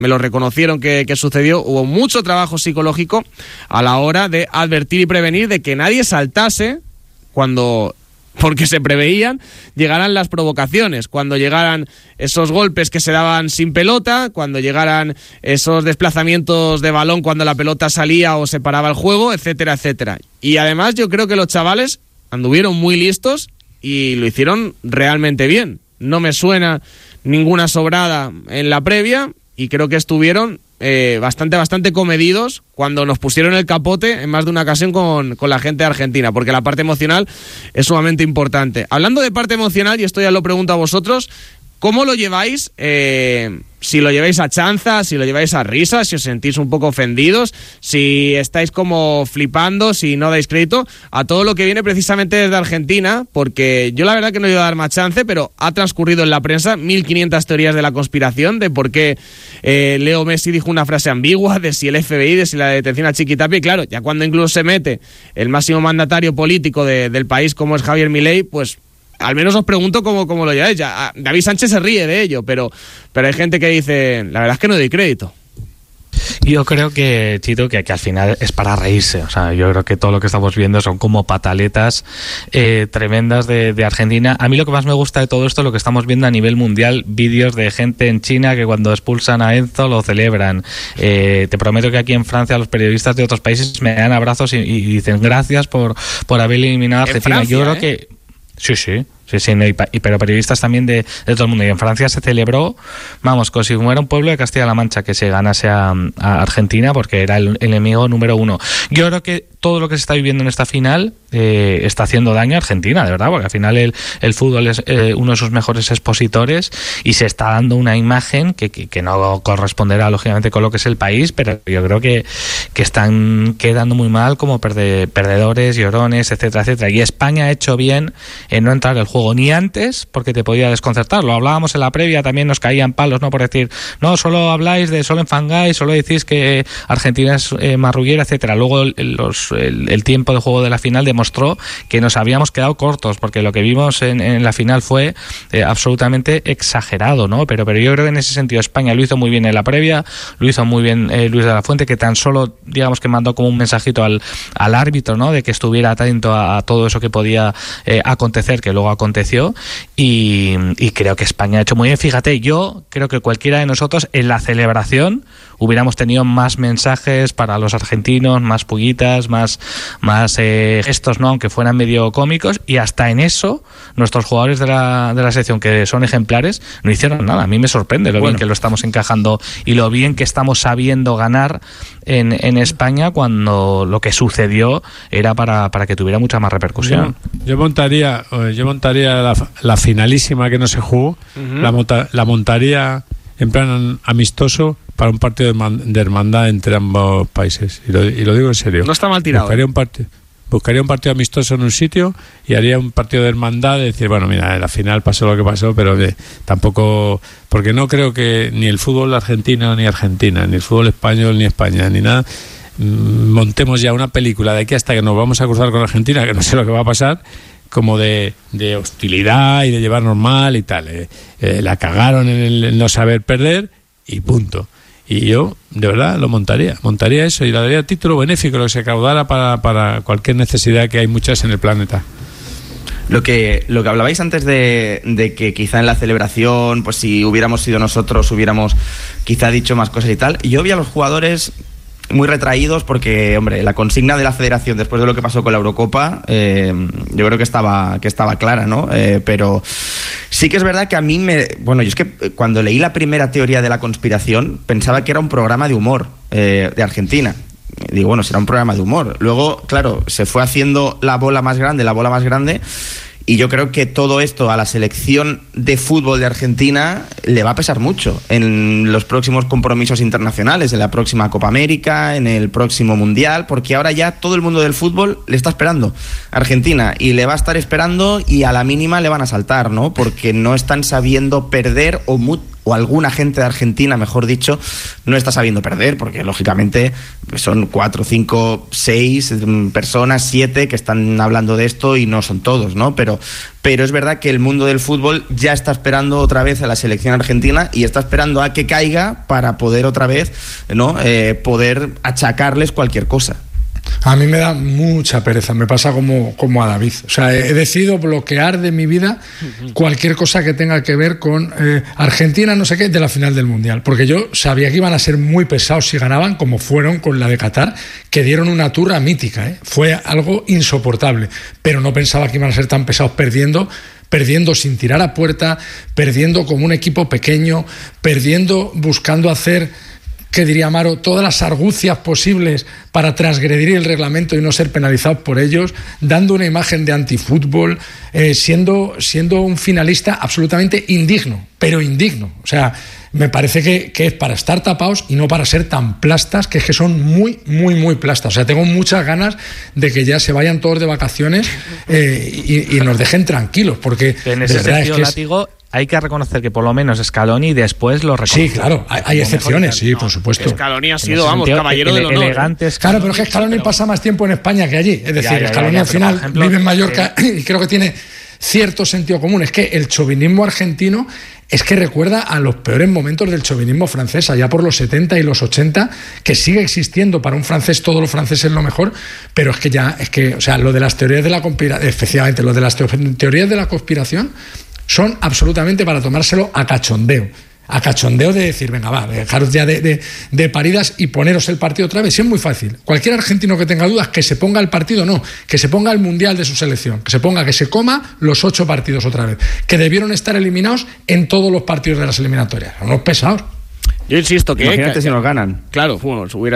me lo reconocieron que sucedió. Hubo mucho trabajo psicológico a la hora de advertir y prevenir de que nadie saltase porque se preveían, llegaran las provocaciones, cuando llegaran esos golpes que se daban sin pelota, cuando llegaran esos desplazamientos de balón cuando la pelota salía o se paraba el juego, etcétera, etcétera. Y además yo creo que los chavales anduvieron muy listos y lo hicieron realmente bien. No me suena ninguna sobrada en la previa y creo que estuvieron bastante comedidos cuando nos pusieron el capote en más de una ocasión con la gente de Argentina, porque la parte emocional es sumamente importante. Hablando de parte emocional, y esto ya lo pregunto a vosotros, ¿cómo lo lleváis? Si lo lleváis a chanza, si lo lleváis a risas, si os sentís un poco ofendidos, si estáis como flipando, si no dais crédito a todo lo que viene precisamente desde Argentina, porque yo la verdad que no he ido a dar más chance, pero ha transcurrido en la prensa 1500 teorías de la conspiración, de por qué Leo Messi dijo una frase ambigua, de si el FBI, de si la detención a Chiquitapia, y claro, ya cuando incluso se mete el máximo mandatario político del país como es Javier Milei, pues al menos os pregunto cómo lo lleváis. Ya, David Sánchez se ríe de ello, pero hay gente que dice, la verdad es que no doy crédito. Yo creo que, Chito, que al final es para reírse. O sea, yo creo que todo lo que estamos viendo son como pataletas tremendas de Argentina. A mí lo que más me gusta de todo esto es lo que estamos viendo a nivel mundial, vídeos de gente en China que cuando expulsan a Enzo lo celebran. Te prometo que aquí en Francia los periodistas de otros países me dan abrazos y dicen gracias por haber eliminado a Argentina. Francia, yo creo que sí, no, pero periodistas también de todo el mundo. Y en Francia se celebró, vamos, como si fuera un pueblo de Castilla-La Mancha que se ganase a Argentina, porque era el enemigo número uno. Yo creo que todo lo que se está viviendo en esta final está haciendo daño a Argentina, de verdad, porque al final el fútbol es uno de sus mejores expositores y se está dando una imagen que no corresponderá lógicamente con lo que es el país, pero yo creo que están quedando muy mal como perdedores, llorones, etcétera, etcétera. Y España ha hecho bien en no entrar al juego ni antes, porque te podía desconcertar. Lo hablábamos en la previa, también nos caían palos, ¿no? Por decir, no, solo enfangáis, solo decís que Argentina es marrullera, etcétera. Luego el tiempo de juego de la final demostró que nos habíamos quedado cortos, porque lo que vimos en la final fue absolutamente exagerado, ¿no? Pero yo creo que en ese sentido España lo hizo muy bien en la previa, lo hizo muy bien Luis de la Fuente, que tan solo, digamos, que mandó como un mensajito al árbitro, ¿no? De que estuviera atento a todo eso que podía acontecer, que luego aconteció, y creo que España ha hecho muy bien. Fíjate, yo creo que cualquiera de nosotros en la celebración hubiéramos tenido más mensajes para los argentinos, más pullitas, más gestos, ¿no? Aunque fueran medio cómicos, y hasta en eso nuestros jugadores de la selección, que son ejemplares, no hicieron nada. A mí me sorprende lo bien que lo estamos encajando y lo bien que estamos sabiendo ganar en España, cuando lo que sucedió era para que tuviera mucha más repercusión. Yo montaría la finalísima que no se jugó, la montaría en plan amistoso para un partido de hermandad entre ambos países, y lo digo en serio. No está mal tirado. Buscaría un partido amistoso en un sitio y haría un partido de hermandad, de decir, bueno, mira, en la final pasó lo que pasó, pero tampoco, porque no creo que ni el fútbol argentino ni Argentina, ni el fútbol español ni España, ni nada, montemos ya una película de aquí hasta que nos vamos a cruzar con Argentina, que no sé lo que va a pasar, como de hostilidad y de llevarnos mal y tal. La cagaron en el no saber perder y punto. Y yo, de verdad, lo montaría eso y le daría título benéfico, lo que se caudara para cualquier necesidad, que hay muchas en el planeta. Lo que hablabais antes de que quizá en la celebración, pues si hubiéramos sido nosotros, hubiéramos quizá dicho más cosas y tal. Y yo vi a los jugadores muy retraídos porque, hombre, la consigna de la federación después de lo que pasó con la Eurocopa, yo creo que estaba clara, ¿no? Pero sí que es verdad que a mí yo es que cuando leí la primera teoría de la conspiración pensaba que era un programa de humor de Argentina. Digo, bueno, será un programa de humor. Luego, claro, se fue haciendo la bola más grande, y yo creo que todo esto a la selección de fútbol de Argentina le va a pesar mucho en los próximos compromisos internacionales, en la próxima Copa América, en el próximo Mundial, porque ahora ya todo el mundo del fútbol le está esperando a Argentina y le va a estar esperando, y a la mínima le van a saltar, ¿no? Porque no están sabiendo perder, o o alguna gente de Argentina, mejor dicho, no está sabiendo perder, porque lógicamente son 4, 5, 6 personas, 7 que están hablando de esto y no son todos, ¿no? Pero es verdad que el mundo del fútbol ya está esperando otra vez a la selección argentina y está esperando a que caiga para poder otra vez, ¿no? Poder achacarles cualquier cosa. A mí me da mucha pereza, me pasa como a David. O sea, he decidido bloquear de mi vida cualquier cosa que tenga que ver con Argentina, no sé qué, de la final del Mundial. Porque yo sabía que iban a ser muy pesados si ganaban, como fueron con la de Qatar, que dieron una turra mítica, ¿eh? Fue algo insoportable. Pero no pensaba que iban a ser tan pesados perdiendo sin tirar a puerta, perdiendo como un equipo pequeño, perdiendo buscando hacer, ¿qué diría Amaro?, todas las argucias posibles para transgredir el reglamento y no ser penalizados por ellos, dando una imagen de antifútbol, siendo un finalista absolutamente indigno, pero indigno. O sea, me parece que es para estar tapados y no para ser tan plastas, que es que son muy, muy, muy plastas. O sea, tengo muchas ganas de que ya se vayan todos de vacaciones y nos dejen tranquilos, porque en ese sentido, Látigo, hay que reconocer que por lo menos Scaloni después lo reconoce. Sí, claro, hay excepciones, sí, por supuesto. Scaloni ha sido, caballero del honor. Claro, pero es que Scaloni pasa más tiempo en España que allí. Es decir, Scaloni al final vive en Mallorca y creo que tiene cierto sentido común. Es que el chauvinismo argentino es que recuerda a los peores momentos del chauvinismo francés, allá por los 70 y los 80, que sigue existiendo. Para un francés todo lo francés es lo mejor, pero o sea, lo de las teorías de la conspiración, especialmente lo de las teorías de la conspiración, son absolutamente para tomárselo a cachondeo de decir, venga, va, dejaros ya de paridas y poneros el partido otra vez. Sí, es muy fácil. Cualquier argentino que tenga dudas, que se ponga el partido, no, que se ponga el Mundial de su selección, que se coma los 8 partidos otra vez, que debieron estar eliminados en todos los partidos de las eliminatorias. Son unos pesados. Yo insisto que... Imagínate si nos ganan. Claro, se hubiera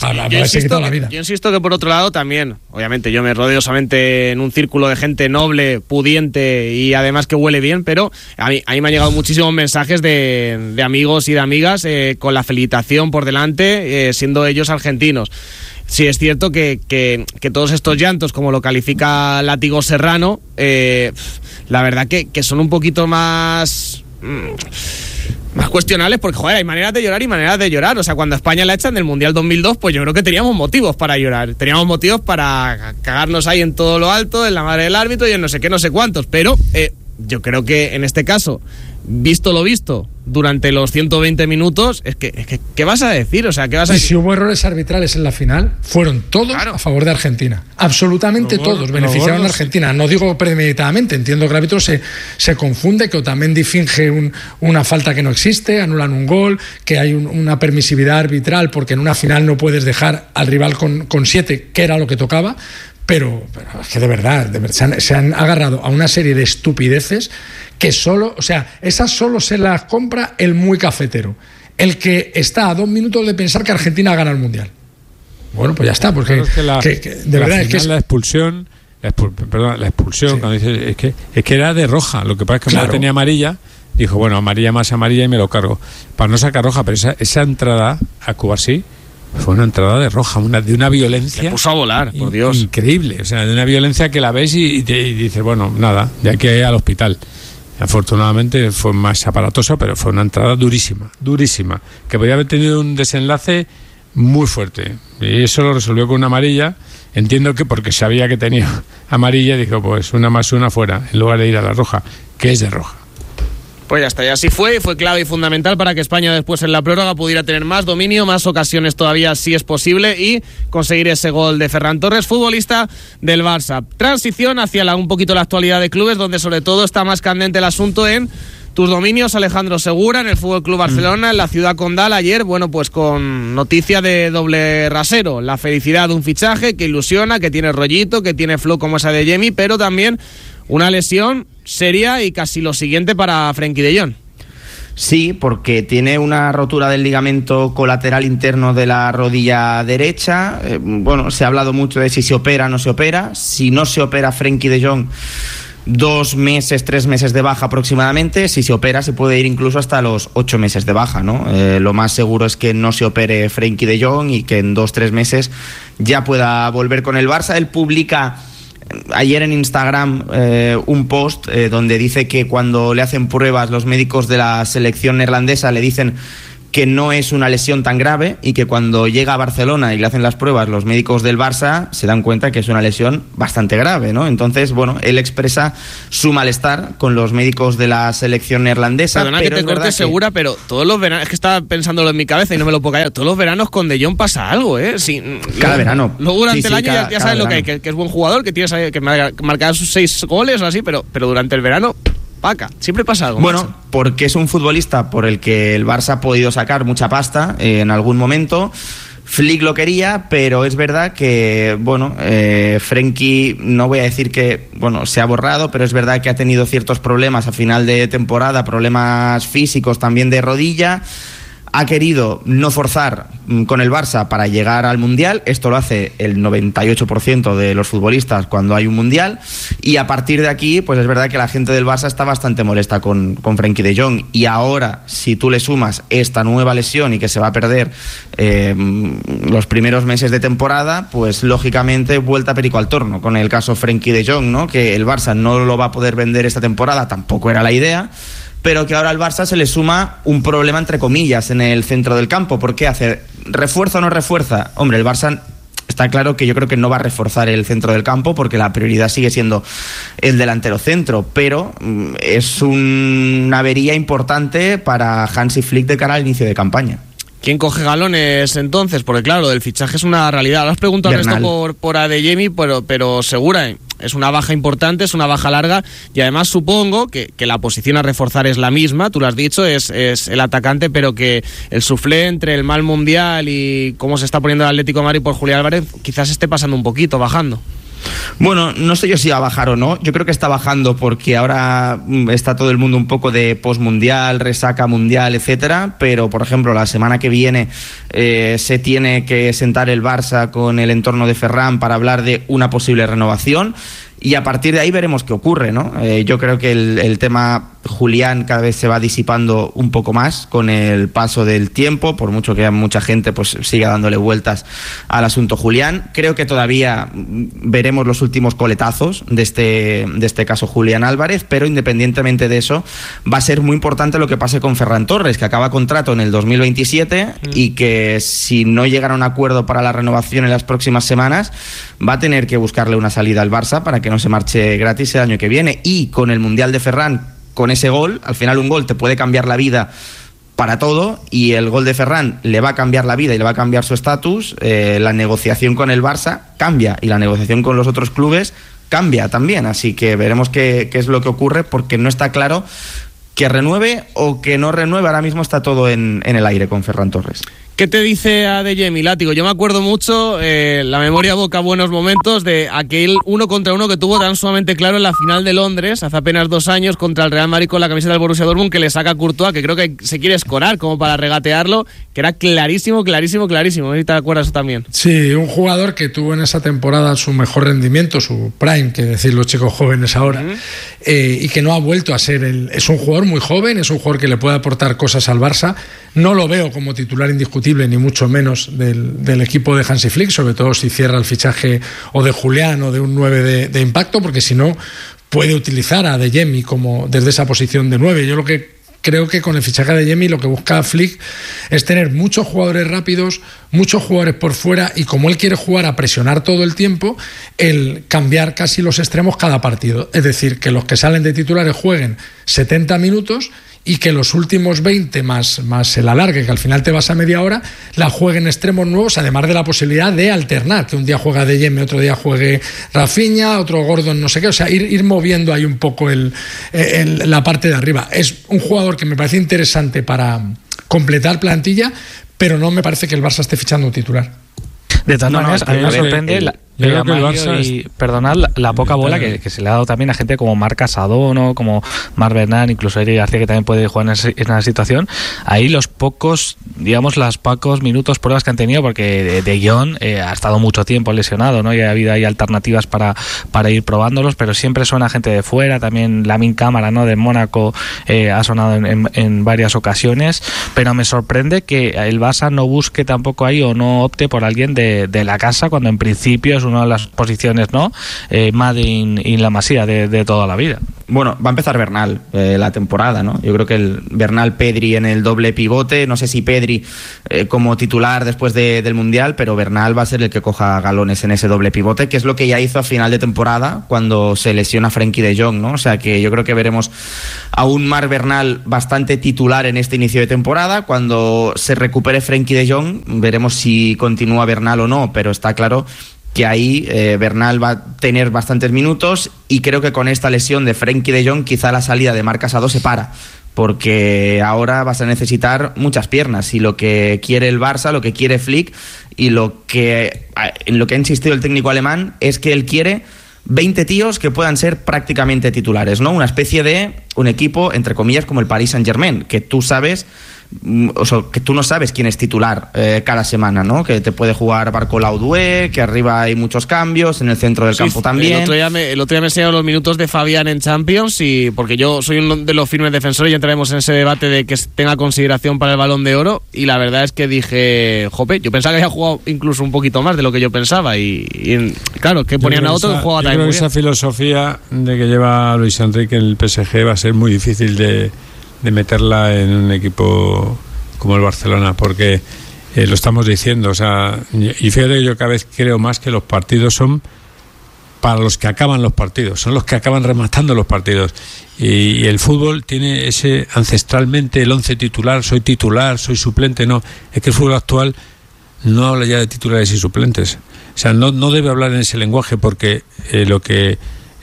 sido yo insisto que por otro lado también, obviamente yo me rodeo solamente en un círculo de gente noble, pudiente y además que huele bien, pero a mí me han llegado muchísimos mensajes de amigos y de amigas con la felicitación por delante, siendo ellos argentinos. Sí, es cierto que todos estos llantos, como lo califica Látigo Serrano, la verdad que son un poquito más cuestionables, porque joder, hay maneras de llorar y maneras de llorar. O sea, cuando España la echan del Mundial 2002, pues yo creo que teníamos motivos para llorar, teníamos motivos para cagarnos ahí en todo lo alto, en la madre del árbitro y en no sé qué, no sé cuántos, pero yo creo que en este caso, visto lo visto durante los 120 minutos, es que ¿qué vas a decir? O sea, ¿qué vas a decir? Y si hubo errores arbitrales en la final, fueron todos a favor de Argentina. Absolutamente todos beneficiaron a Argentina. No digo premeditadamente, entiendo que el árbitro se confunde, que Otamendi finge una falta que no existe, anulan un gol, que hay una permisividad arbitral porque en una final no puedes dejar al rival con 7, que era lo que tocaba. Pero es que de verdad se han agarrado a una serie de estupideces que esas solo se las compra el muy cafetero, el que está a 2 minutos de pensar que Argentina gana el Mundial. Bueno, pues ya está, porque claro, de verdad es que la expulsión, sí. Cuando dice, es que era de roja, lo que pasa es que claro, tenía amarilla, dijo, bueno, amarilla más amarilla y me lo cargo, para no sacar roja, pero esa entrada a Cubarsí fue una entrada de roja, de una violencia. Se puso a volar, por Dios. Increíble, o sea, de una violencia que la ves y dices, bueno, nada, de aquí al hospital. Afortunadamente fue más aparatosa, pero fue una entrada durísima, que podía haber tenido un desenlace muy fuerte. Y eso lo resolvió con una amarilla. Entiendo que porque sabía que tenía amarilla, dijo, pues una más una fuera, en lugar de ir a la roja, que es de roja. Pues ya está, y así fue clave y fundamental para que España después en la prórroga pudiera tener más dominio, más ocasiones todavía si es posible y conseguir ese gol de Ferran Torres, futbolista del Barça. Transición hacia un poquito la actualidad de clubes, donde sobre todo está más candente el asunto en tus dominios, Alejandro Segura, en el Fútbol Club Barcelona, en la ciudad condal. Ayer, bueno, pues con noticia de doble rasero, la felicidad de un fichaje que ilusiona, que tiene rollito, que tiene flow como esa de Yemi, pero también una lesión seria y casi lo siguiente para Frenkie de Jong. Sí, porque tiene una rotura del ligamento colateral interno de la rodilla derecha. Bueno, se ha hablado mucho de si se opera o no se opera. Si no se opera Frenkie de Jong, 2 meses, 3 meses de baja aproximadamente. Si se opera se puede ir incluso hasta los 8 meses de baja, ¿no? Lo más seguro es que no se opere Frenkie de Jong y que en 2-3 meses ya pueda volver con el Barça. Él publica ayer en Instagram un post donde dice que cuando le hacen pruebas los médicos de la selección neerlandesa le dicen que no es una lesión tan grave y que cuando llega a Barcelona y le hacen las pruebas los médicos del Barça se dan cuenta que es una lesión bastante grave, ¿no? Entonces, bueno, él expresa su malestar con los médicos de la selección neerlandesa. Perdona que te cortes, Segura, pero todos los veranos, es que estaba pensándolo en mi cabeza y no me lo puedo callar, todos los veranos con De Jong pasa algo, ¿eh? Sí, cada verano. Luego durante el año ya sabes lo que hay, que es buen jugador, que tiene que marcar sus 6 goles o así, pero durante el verano... Paca, siempre pasa algo. Bueno, macho. Porque es un futbolista por el que el Barça ha podido sacar mucha pasta en algún momento. Flick lo quería, pero es verdad que, bueno, Frenkie, no voy a decir que, bueno, se ha borrado, pero es verdad que ha tenido ciertos problemas a final de temporada, problemas físicos también de rodilla. Ha querido no forzar con el Barça para llegar al Mundial. Esto lo hace el 98% de los futbolistas cuando hay un Mundial. Y a partir de aquí, pues es verdad que la gente del Barça está bastante molesta con Frenkie de Jong. Y ahora, si tú le sumas esta nueva lesión y que se va a perder los primeros meses de temporada, pues lógicamente vuelta perico al torno. Con el caso Frenkie de Jong, ¿no? Que el Barça no lo va a poder vender esta temporada, tampoco era la idea. Pero que ahora al Barça se le suma un problema, entre comillas, en el centro del campo. ¿Por qué hacer? ¿Refuerza o no refuerza? Hombre, el Barça está claro que yo creo que no va a reforzar el centro del campo porque la prioridad sigue siendo el delantero centro, pero es una avería importante para Hansi Flick de cara al inicio de campaña. ¿Quién coge galones entonces? Porque claro, lo del fichaje es una realidad. Lo has preguntado esto por Adeyemi, pero Segura, es una baja importante, es una baja larga y además supongo que la posición a reforzar es la misma, tú lo has dicho, es el atacante, pero que el suflé entre el mal mundial y cómo se está poniendo el Atlético de Madrid por Julián Álvarez quizás esté pasando un poquito, bajando. Bueno, no sé yo si va a bajar o no. Yo creo que está bajando porque ahora está todo el mundo un poco de postmundial, resaca mundial, etcétera. Pero, por ejemplo, la semana que viene se tiene que sentar el Barça con el entorno de Ferran para hablar de una posible renovación. Y a partir de ahí veremos qué ocurre, ¿no? Yo creo que el tema Julián cada vez se va disipando un poco más con el paso del tiempo, por mucho que mucha gente pues siga dándole vueltas al asunto Julián. Creo que todavía veremos los últimos coletazos de este caso Julián Álvarez, pero independientemente de eso, va a ser muy importante lo que pase con Ferran Torres, que acaba contrato en el 2027 y que si no llegara a un acuerdo para la renovación en las próximas semanas, va a tener que buscarle una salida al Barça para que no se marche gratis el año que viene. Y con el Mundial de Ferran, con ese gol, al final un gol te puede cambiar la vida para todo, y el gol de Ferran le va a cambiar la vida y le va a cambiar su estatus. La negociación con el Barça cambia y la negociación con los otros clubes cambia también, así que veremos qué es lo que ocurre, porque no está claro que renueve o que no renueve. Ahora mismo está todo en el aire con Ferran Torres. ¿Qué te dice Adeyemi, Látigo? Yo me acuerdo mucho, la memoria evoca buenos momentos de aquel 1 contra 1 que tuvo tan sumamente claro en la final de Londres, hace apenas 2 años, contra el Real Madrid con la camiseta del Borussia Dortmund, que le saca a Courtois, que creo que se quiere escorar como para regatearlo, que era clarísimo. ¿Sí te acuerdas también? Sí, un jugador que tuvo en esa temporada su mejor rendimiento, su prime, que decir los chicos jóvenes ahora, y que no ha vuelto a ser es un jugador muy joven, es un jugador que le puede aportar cosas al Barça. No lo veo como titular indiscutible, ni mucho menos del equipo de Hansi Flick, sobre todo si cierra el fichaje o de Julián o de un 9 de impacto, porque si no puede utilizar a Adeyemi como desde esa posición de 9. Yo lo que creo que con el fichaje de Adeyemi lo que busca Flick es tener muchos jugadores rápidos, muchos jugadores por fuera, y como él quiere jugar a presionar todo el tiempo, el cambiar casi los extremos cada partido. Es decir, que los que salen de titulares jueguen 70 minutos y que los últimos 20 más el alargue, que al final te vas a media hora, la jueguen extremos nuevos, además de la posibilidad de alternar, que un día juega Adeyemi, otro día juegue Rafinha, otro Gordon, no sé qué, o sea, ir moviendo ahí un poco la parte de arriba. Es un jugador que me parece interesante para completar plantilla, pero no me parece que el Barça esté fichando un titular. De todas maneras, a mí me sorprende perdonad la poca bola que se le ha dado también a gente como Marc Casadón o como Marc Bernal, incluso Eric García, que también puede jugar en esa situación. Ahí las pocos minutos, pruebas que han tenido, porque De Jong ha estado mucho tiempo lesionado, ¿no? Y ha habido ahí alternativas para ir probándolos, pero siempre suena gente de fuera. También Lamine Camara, ¿no? De Mónaco ha sonado en varias ocasiones, pero me sorprende que el Barça no busque tampoco ahí o no opte por alguien de la casa, cuando en principio es es una de las posiciones, ¿no? Made in la Masía de toda la vida. Bueno, va a empezar Bernal la temporada, ¿no? Yo creo que el Bernal-Pedri en el doble pivote, no sé si Pedri como titular después del Mundial, pero Bernal va a ser el que coja galones en ese doble pivote, que es lo que ya hizo a final de temporada cuando se lesiona Frenkie de Jong, ¿no? O sea que yo creo que veremos a un Marc Bernal bastante titular en este inicio de temporada. Cuando se recupere Frenkie de Jong, veremos si continúa Bernal o no, pero está claro que ahí Bernal va a tener bastantes minutos, y creo que con esta lesión de Frenkie de Jong quizá la salida de Marc Casado se para, porque ahora vas a necesitar muchas piernas, y lo que quiere el Barça, lo que quiere Flick y en lo que ha insistido el técnico alemán es que él quiere 20 tíos que puedan ser prácticamente titulares, ¿no? Una especie de un equipo, entre comillas, como el Paris Saint-Germain, que tú sabes, o sea, que tú no sabes quién es titular cada semana, ¿no? Que te puede jugar Barcola Doué, que arriba hay muchos cambios, en el centro del campo también. El otro día me enseñaron los minutos de Fabián en Champions, y porque yo soy uno de los firmes defensores, y entraremos en ese debate de que tenga consideración para el Balón de Oro, y la verdad es que dije, jope, yo pensaba que había jugado incluso un poquito más de lo que yo pensaba, y claro, que ponían a otro que jugaba también muy bien. Esa filosofía de que lleva Luis Enrique en el PSG va a ser muy difícil de meterla en un equipo como el Barcelona, porque lo estamos diciendo, o sea, y fíjate que yo cada vez creo más que los partidos son para los que acaban los partidos, son los que acaban rematando los partidos, y el fútbol tiene ese ancestralmente el 11 titular, soy suplente, no, es que el fútbol actual no habla ya de titulares y suplentes, o sea, no debe hablar en ese lenguaje, porque lo que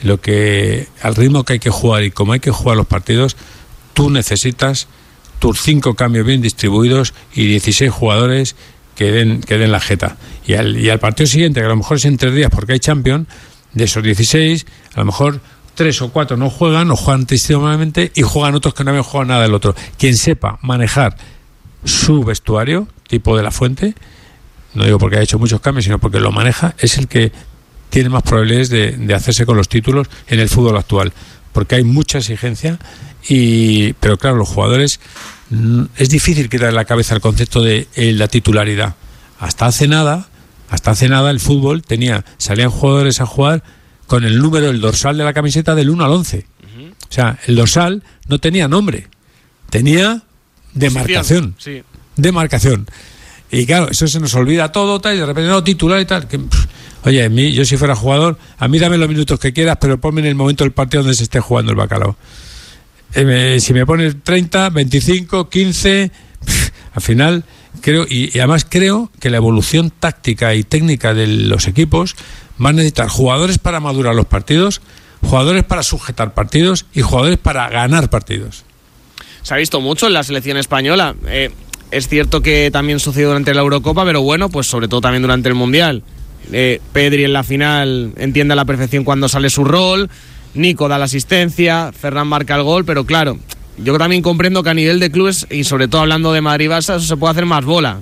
al ritmo que hay que jugar y como hay que jugar los partidos, tú necesitas tus 5 cambios bien distribuidos y 16 jugadores que den la jeta. Y al partido siguiente, que a lo mejor es en 3 días porque hay Champions, de esos 16, a lo mejor 3 o 4 no juegan, o juegan testimonialmente, y juegan otros que no habían jugado nada del otro. Quien sepa manejar su vestuario, tipo de La Fuente, no digo porque ha hecho muchos cambios, sino porque lo maneja, es el que tiene más probabilidades de hacerse con los títulos en el fútbol actual, porque hay mucha exigencia, pero claro, los jugadores, es difícil quitar la cabeza el concepto de la titularidad. Hasta hace nada el fútbol salían jugadores a jugar con el número, el dorsal de la camiseta del 1 al 11. O sea, el dorsal no tenía nombre, tenía demarcación. Sí. Demarcación. Y claro, eso se nos olvida todo, tal, y de repente no, titular y tal. Oye, yo si fuera jugador, a mí dame los minutos que quieras, pero ponme en el momento del partido donde se esté jugando el bacalao. Si me pones 30, 25, 15, al final creo, y además creo que la evolución táctica y técnica de los equipos va a necesitar jugadores para madurar los partidos, jugadores para sujetar partidos y jugadores para ganar partidos. Se ha visto mucho en la selección española. Es cierto que también sucedió durante la Eurocopa, pero bueno, pues sobre todo también durante el Mundial. Pedri en la final entiende a la perfección cuando sale su rol, Nico da la asistencia, Ferran marca el gol, pero claro, yo también comprendo que a nivel de clubes, y sobre todo hablando de Madrid-Barça, eso se puede hacer más bola.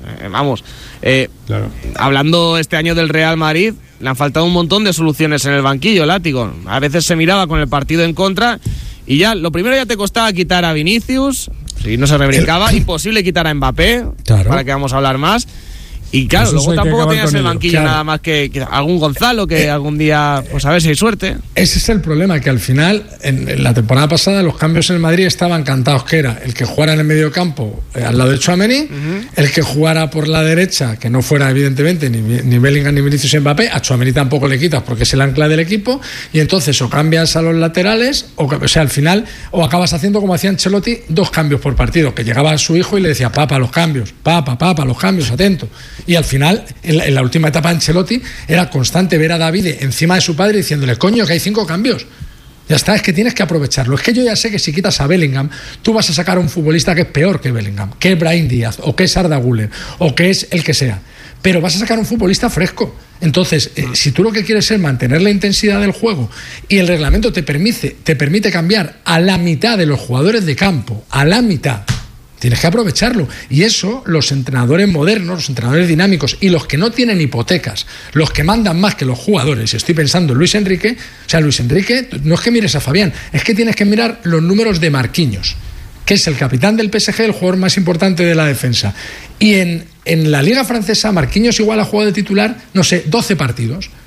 Claro. Hablando este año del Real Madrid, le han faltado un montón de soluciones en el banquillo, Látigo. A veces se miraba con el partido en contra y ya, lo primero ya te costaba quitar a Vinicius, si no se rebrincaba, imposible quitar a Mbappé, claro, para que vamos a hablar más. Y claro, luego tampoco tenías el banquillo, claro, nada más que algún Gonzalo que algún día, pues a ver si hay suerte. Ese es el problema, que al final, en la temporada pasada, los cambios en el Madrid estaban cantados, que era el que jugara en el medio campo al lado de Tchouaméni, el que jugara por la derecha, que no fuera evidentemente ni Bellingham ni Vinicius Mbappé, a Tchouaméni tampoco le quitas porque es el ancla del equipo, y entonces o cambias a los laterales, o sea, al final, o acabas haciendo como hacía Ancelotti, 2 cambios por partido, que llegaba a su hijo y le decía, papá, los cambios, papá, los cambios, atento. Y al final, en la última etapa de Ancelotti, era constante ver a David encima de su padre diciéndole, coño, que hay 5 cambios. Ya está, es que tienes que aprovecharlo. Es que yo ya sé que si quitas a Bellingham, tú vas a sacar a un futbolista que es peor que Bellingham, que es Brahim Díaz, o que es Arda Güler, o que es el que sea. Pero vas a sacar a un futbolista fresco. Entonces, si tú lo que quieres es mantener la intensidad del juego y el reglamento te permite cambiar a la mitad de los jugadores de campo, a la mitad, tienes que aprovecharlo. Y eso, los entrenadores modernos, los entrenadores dinámicos y los que no tienen hipotecas, los que mandan más que los jugadores, estoy pensando en Luis Enrique, o sea, Luis Enrique, no es que mires a Fabián, es que tienes que mirar los números de Marquinhos, que es el capitán del PSG, el jugador más importante de la defensa. Y en la Liga Francesa, Marquinhos igual ha jugado de titular, no sé, 12 partidos.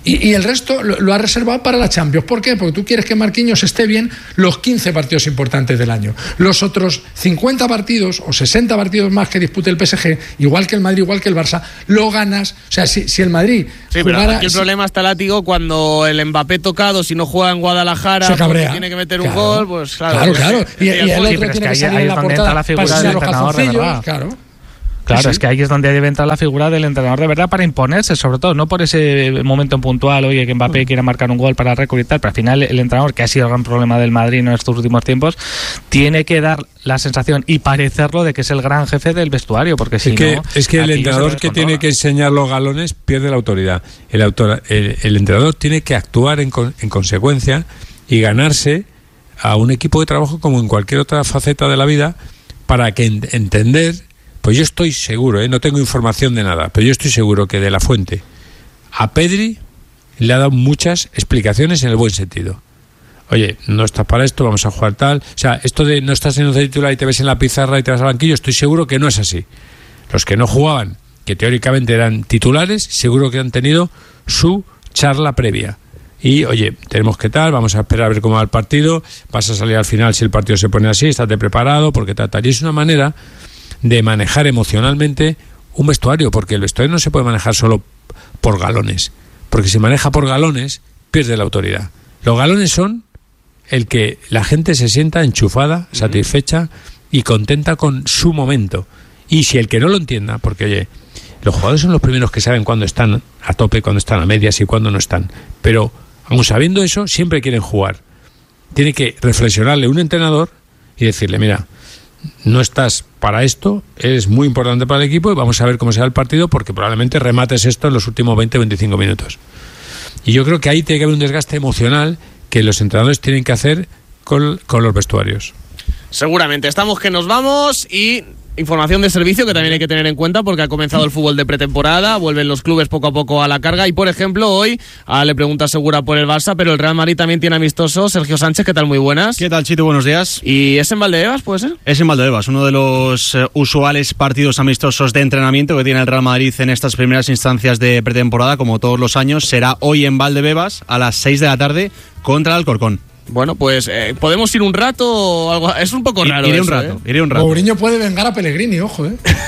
Y el resto lo ha reservado para la Champions. ¿Por qué? Porque tú quieres que Marquinhos esté bien los 15 partidos importantes del año. Los otros 50 partidos o 60 partidos más que dispute el PSG, igual que el Madrid, igual que el Barça, lo ganas. O sea, si el Madrid jugara... Pero aquí el problema está, Látigo, cuando el Mbappé tocado, si no juega en Guadalajara, se cabrea. Tiene que meter un gol, pues claro. Y el otro tiene que salir en la portada la figura del entrenador, de verdad. Claro, es que ahí es donde debe entrar la figura del entrenador de verdad para imponerse, sobre todo, no por ese momento puntual, oye, que Mbappé quiera marcar un gol para récord y tal, pero al final el entrenador, que ha sido el gran problema del Madrid en estos últimos tiempos, tiene que dar la sensación y parecerlo de que es el gran jefe del vestuario, porque si no... Es que el entrenador que tiene que enseñar los galones pierde la autoridad. El entrenador tiene que actuar en consecuencia y ganarse a un equipo de trabajo como en cualquier otra faceta de la vida para que entender... Pues yo estoy seguro, no tengo información de nada, pero yo estoy seguro que de la Fuente a Pedri le ha dado muchas explicaciones en el buen sentido. Oye, no estás para esto, vamos a jugar tal. O sea, esto de no estás en un titular y te ves en la pizarra y te vas al banquillo, estoy seguro que no es así. Los que no jugaban, que teóricamente eran titulares, seguro que han tenido su charla previa. Y, oye, tenemos que tal, vamos a esperar a ver cómo va el partido, vas a salir al final si el partido se pone así, estate preparado, porque tal. Y es una manera de manejar emocionalmente un vestuario, porque el vestuario no se puede manejar solo por galones, porque si maneja por galones pierde la autoridad. Los galones son el que la gente se sienta enchufada, satisfecha y contenta con su momento. Y si el que no lo entienda, porque oye, los jugadores son los primeros que saben cuándo están a tope, cuándo están a medias y cuándo no están, pero aun sabiendo eso siempre quieren jugar. Tiene que reflexionarle un entrenador y decirle, mira, no estás para esto, es muy importante para el equipo y vamos a ver cómo será el partido, porque probablemente remates esto en los últimos 20-25 minutos. Y yo creo que ahí tiene que haber un desgaste emocional que los entrenadores tienen que hacer con los vestuarios. Seguramente. Estamos que nos vamos y... información de servicio que también hay que tener en cuenta porque ha comenzado el fútbol de pretemporada, vuelven los clubes poco a poco a la carga y, por ejemplo, hoy le pregunta Segura por el Barça, pero el Real Madrid también tiene amistoso. Sergio Sánchez, ¿qué tal? Muy buenas. ¿Qué tal, Chito? Buenos días. ¿Y es en Valdebebas, puede ser? Es en Valdebebas, uno de los usuales partidos amistosos de entrenamiento que tiene el Real Madrid en estas primeras instancias de pretemporada, como todos los años. Será hoy en Valdebebas a las 6 de la tarde contra el Alcorcón. Bueno, pues podemos ir un rato o algo. Es un poco raro. Iré un rato. Mourinho puede vengar a Pellegrini, ojo,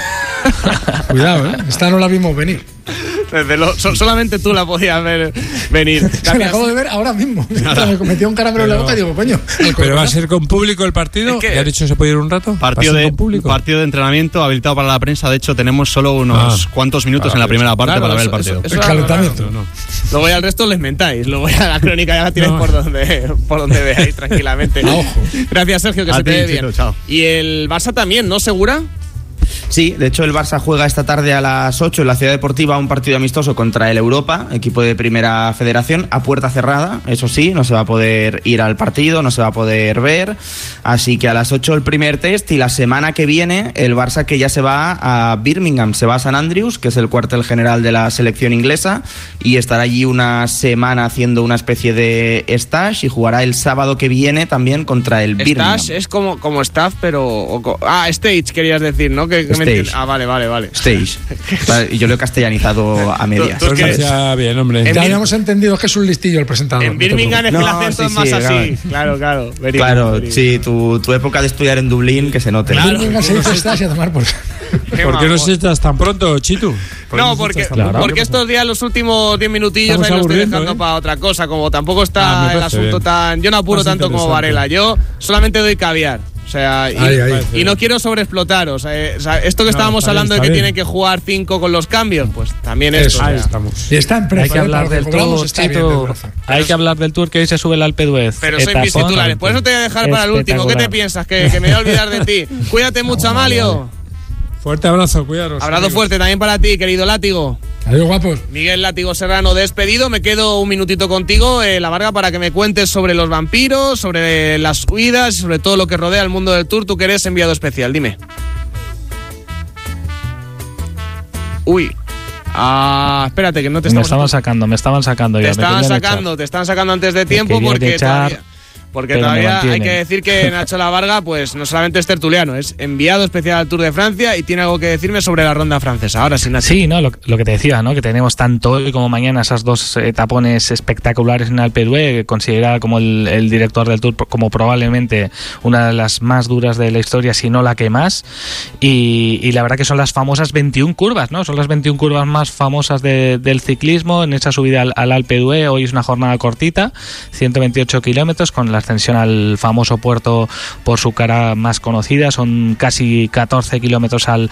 Cuidado, esta no la vimos venir. Solamente tú la podías ver venir. Se la acabo de ver ahora mismo. Me metió un caramelo en la boca y digo, coño. ¿Pero va a ser con público el partido? ¿Ya ha dicho se puede ir un rato? Partido de entrenamiento habilitado para la prensa. De hecho, tenemos solo unos cuantos minutos en la primera parte para ver el partido. El calentamiento. Luego ya al resto les mentáis. Luego ya la crónica ya la tienes por donde veáis tranquilamente. Ojo. Gracias, Sergio, que se te dé bien. Chao. Y el Barça también, ¿no? ¿Segura? Sí, de hecho el Barça juega esta tarde a las 8 en la Ciudad Deportiva un partido amistoso contra el Europa, equipo de Primera Federación, a puerta cerrada, eso sí, no se va a poder ir al partido, no se va a poder ver, así que a las 8 el primer test y la semana que viene el Barça que ya se va a Birmingham, se va a St Andrews, que es el cuartel general de la selección inglesa, y estará allí una semana haciendo una especie de stage y jugará el sábado que viene también contra el Birmingham. Stage es como staff, pero... stage querías decir, ¿no? Stage. Vale. Stage. Y yo lo he castellanizado a medias. Ya bien, hombre. Ya habíamos entendido que es un listillo el presentador. En Birmingham es que el acento es más así. Claro. Claro, sí, tu época de estudiar en Dublín, que se note. En Birmingham se dice stage a tomar por... ¿Por qué no se estás tan pronto, Chitu? No, porque estos días, los últimos 10 minutillos, ahí los estoy dejando para otra cosa. Como tampoco está el asunto tan... Yo no apuro tanto como Varela. Yo solamente doy caviar. O sea, y no quiero sobreexplotaros. Esto que estábamos hablando de que tienen que jugar 5 con los cambios, pues también esto. Ahí estamos. Y está en prefa, hay que hablar del tour, Chito. Hay que hablar del tour que hoy se sube el Alpe d'Huez. Pero soy mis titulares. Por eso te voy a dejar para el último. ¿Qué te piensas? ¿Que me voy a olvidar de ti? Cuídate mucho, Amalio. Fuerte abrazo, cuidaros. Abrazo fuerte también para ti, querido Látigo. Adiós, guapos. Miguel Látigo Serrano, despedido. Me quedo un minutito contigo, La Varga, para que me cuentes sobre los vampiros, sobre las huidas y sobre todo lo que rodea el mundo del Tour. Tú que eres enviado especial, dime. Uy. Espérate, que no te estamos... Me estaban sacando ya. Te estaban sacando antes de tiempo porque todavía... Porque pero todavía me hay que decir que Nacho Lavarga, pues no solamente es tertuliano, es enviado especial al Tour de Francia y tiene algo que decirme sobre la ronda francesa. Ahora sí, Nacho. Sí, no, lo que te decía, ¿no? Que tenemos tanto hoy como mañana esas dos etapones espectaculares en Alpe d'Huez, considerada como el director del Tour como probablemente una de las más duras de la historia, si no la que más. Y la verdad que son las famosas 21 curvas, ¿no? Son las 21 curvas más famosas del ciclismo en esa subida al Alpe d'Huez. Hoy es una jornada cortita, 128 kilómetros, con la ascensión al famoso puerto por su cara más conocida. Son casi 14 kilómetros al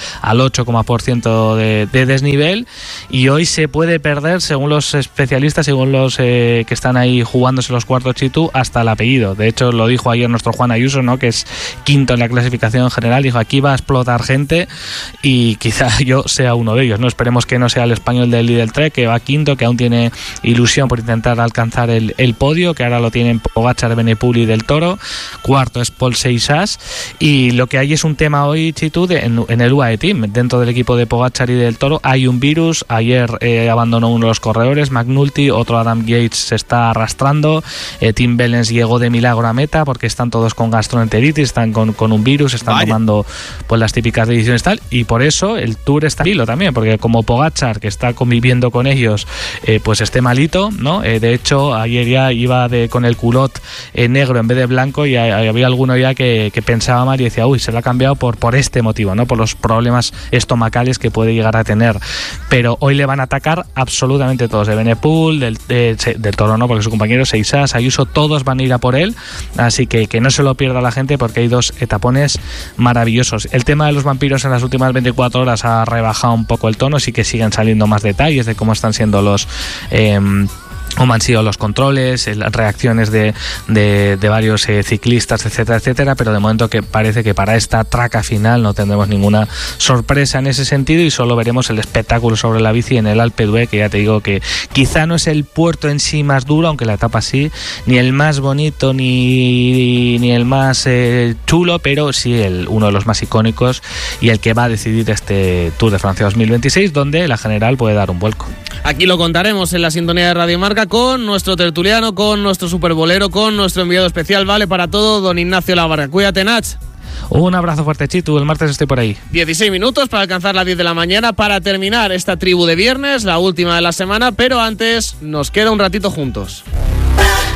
8% de desnivel, y hoy se puede perder, según los especialistas, según los que están ahí jugándose los cuartos Chitu, hasta el apellido. De hecho, lo dijo ayer nuestro Juan Ayuso, ¿no? Que es quinto en la clasificación general. Dijo, aquí va a explotar gente, y quizá yo sea uno de ellos, ¿no? Esperemos que no sea el español del Lidl Trek, que va quinto, que aún tiene ilusión por intentar alcanzar el podio, que ahora lo tienen Pogačar, Benepul y Del Toro. Cuarto es Paul Seixas, y lo que hay es un tema hoy, Chitu, en el UAE Team. Dentro del equipo de Pogačar y Del Toro hay un virus. Ayer abandonó uno de los corredores, McNulty, otro Adam Yates se está arrastrando. Tim Wellens llegó de milagro a meta porque están todos con gastroenteritis, están con un virus, están tomando pues las típicas decisiones tal, y por eso el Tour está hilo también, porque como Pogačar, que está conviviendo con ellos, pues esté malito, ¿no? De hecho, ayer ya iba con el culot negro en vez de blanco, y había alguno ya que pensaba mal y decía, uy, se lo ha cambiado por este motivo, ¿no? Por los problemas estomacales que puede llegar a tener. Pero hoy le van a atacar absolutamente todos, de Benepul, del Toro no, porque su compañero Seixas, Ayuso, todos van a ir a por él, así que no se lo pierda la gente, porque hay dos etapones maravillosos. El tema de los vampiros en las últimas 24 horas ha rebajado un poco el tono, sí que siguen saliendo más detalles de cómo están siendo los cómo han sido los controles, las reacciones de varios ciclistas, etcétera, etcétera, pero de momento que parece que para esta traca final no tendremos ninguna sorpresa en ese sentido, y solo veremos el espectáculo sobre la bici en el Alpe d'Huez, que ya te digo que quizá no es el puerto en sí más duro, aunque la etapa sí, ni el más bonito ni el más chulo, pero sí uno de los más icónicos y el que va a decidir este Tour de Francia 2026, donde la general puede dar un vuelco. Aquí lo contaremos en la sintonía de Radio Marca con nuestro tertuliano, con nuestro superbolero, con nuestro enviado especial, vale para todo, don Ignacio Lavarga. Cuídate, Nach. Un abrazo fuerte, Chitu. El martes estoy por ahí. 16 minutos para alcanzar las 10 de la mañana para terminar esta tribu de viernes, la última de la semana, pero antes nos queda un ratito juntos.